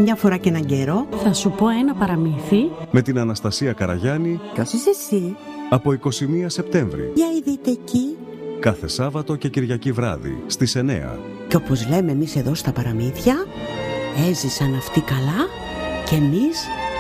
Μια φορά και έναν καιρό. Θα σου πω ένα παραμύθι. Με την Αναστασία Καραγιάννη. Ποιος είσαι εσύ? Από 21 Σεπτέμβρη. Για ειδείτε εκεί. Κάθε Σάββατο και Κυριακή βράδυ στις 9. Και όπως λέμε εμείς εδώ στα παραμύθια, έζησαν αυτοί καλά και εμείς